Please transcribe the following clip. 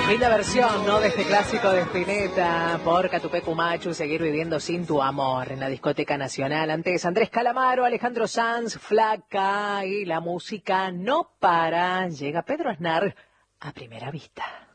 Linda versión, ¿no? De este clásico de Spinetta por Catupecu Machu, Seguir viviendo sin tu amor en la discoteca nacional. Antes Andrés Calamaro, Alejandro Sanz, Flaca y la música no para. Llega Pedro Aznar a Primera Vista.